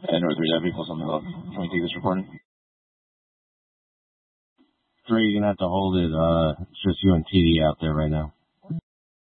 North 3, that vehicle's on the hook. Can we take this recording? 3, you're going to have to hold it. It's just you and TD out there right now.